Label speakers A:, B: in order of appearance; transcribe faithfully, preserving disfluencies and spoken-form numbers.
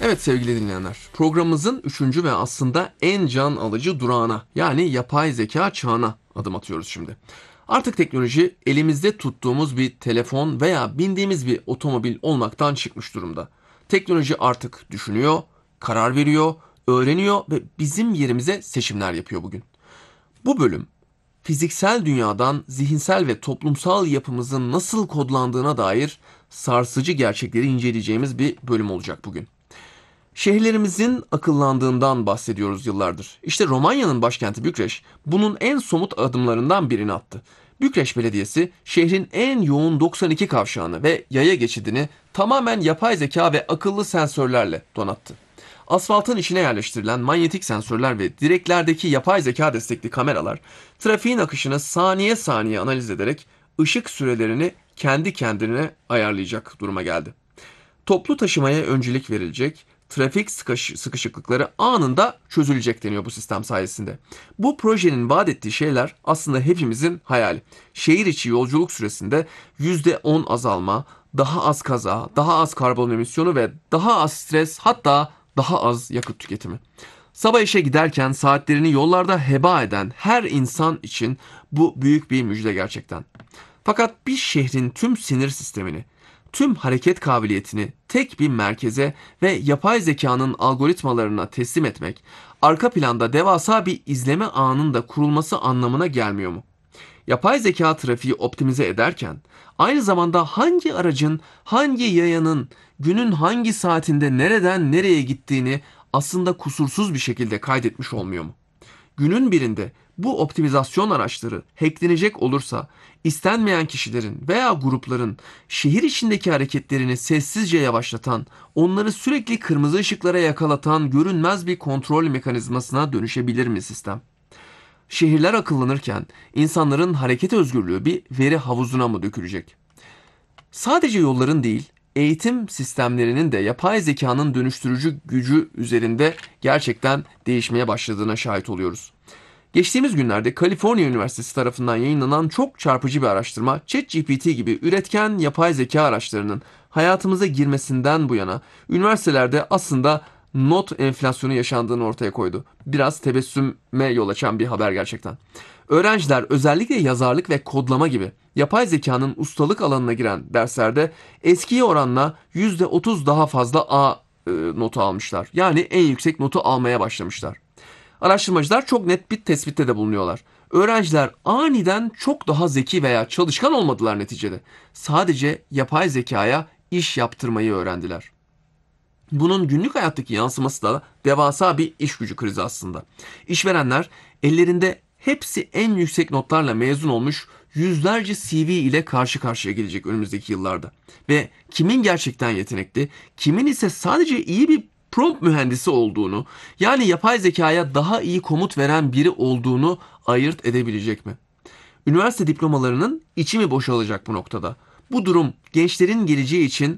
A: Evet sevgili dinleyenler, programımızın üçüncü ve aslında en can alıcı durağına, yani yapay zeka çağına adım atıyoruz şimdi. Artık teknoloji elimizde tuttuğumuz bir telefon veya bindiğimiz bir otomobil olmaktan çıkmış durumda. Teknoloji artık düşünüyor, karar veriyor, öğreniyor ve bizim yerimize seçimler yapıyor bugün. Bu bölüm fiziksel dünyadan zihinsel ve toplumsal yapımızın nasıl kodlandığına dair sarsıcı gerçekleri inceleyeceğimiz bir bölüm olacak bugün. Şehirlerimizin akıllandığından bahsediyoruz yıllardır. İşte Romanya'nın başkenti Bükreş bunun en somut adımlarından birini attı. Bükreş Belediyesi şehrin en yoğun doksan iki kavşağını ve yaya geçidini tamamen yapay zeka ve akıllı sensörlerle donattı. Asfaltın içine yerleştirilen manyetik sensörler ve direklerdeki yapay zeka destekli kameralar trafiğin akışını saniye saniye analiz ederek ışık sürelerini kendi kendine ayarlayacak duruma geldi. Toplu taşımaya öncelik verilecek, trafik sıkış- sıkışıklıkları anında çözülecek deniyor bu sistem sayesinde. Bu projenin vaat ettiği şeyler aslında hepimizin hayali. Şehir içi yolculuk süresinde yüzde on azalma, daha az kaza, daha az karbon emisyonu ve daha az stres, hatta daha az yakıt tüketimi. Sabah işe giderken saatlerini yollarda heba eden her insan için bu büyük bir müjde gerçekten. Fakat bir şehrin tüm sinir sistemini, tüm hareket kabiliyetini tek bir merkeze ve yapay zekanın algoritmalarına teslim etmek, arka planda devasa bir izleme ağının da kurulması anlamına gelmiyor mu? Yapay zeka trafiği optimize ederken, aynı zamanda hangi aracın, hangi yayanın, günün hangi saatinde nereden nereye gittiğini aslında kusursuz bir şekilde kaydetmiş olmuyor mu? Günün birinde bu optimizasyon araçları hacklenecek olursa istenmeyen kişilerin veya grupların şehir içindeki hareketlerini sessizce yavaşlatan, onları sürekli kırmızı ışıklara yakalatan görünmez bir kontrol mekanizmasına dönüşebilir mi sistem? Şehirler akıllanırken insanların hareket özgürlüğü bir veri havuzuna mı dökülecek? Sadece yolların değil, eğitim sistemlerinin de yapay zekanın dönüştürücü gücü üzerinde gerçekten değişmeye başladığına şahit oluyoruz. Geçtiğimiz günlerde Kaliforniya Üniversitesi tarafından yayınlanan çok çarpıcı bir araştırma, ChatGPT gibi üretken yapay zeka araçlarının hayatımıza girmesinden bu yana üniversitelerde aslında not enflasyonu yaşandığını ortaya koydu. Biraz tebessüme yol açan bir haber gerçekten. Öğrenciler özellikle yazarlık ve kodlama gibi yapay zekanın ustalık alanına giren derslerde eskiye oranla yüzde otuz daha fazla A e, notu almışlar. Yani en yüksek notu almaya başlamışlar. Araştırmacılar çok net bir tespitte de bulunuyorlar. Öğrenciler aniden çok daha zeki veya çalışkan olmadılar neticede. Sadece yapay zekaya iş yaptırmayı öğrendiler. Bunun günlük hayattaki yansıması da devasa bir iş gücü krizi aslında. İşverenler ellerinde hepsi en yüksek notlarla mezun olmuş yüzlerce C V ile karşı karşıya gelecek önümüzdeki yıllarda. Ve kimin gerçekten yetenekli, kimin ise sadece iyi bir prompt mühendisi olduğunu, yani yapay zekaya daha iyi komut veren biri olduğunu ayırt edebilecek mi? Üniversite diplomalarının içi mi boşalacak bu noktada? Bu durum gençlerin geleceği için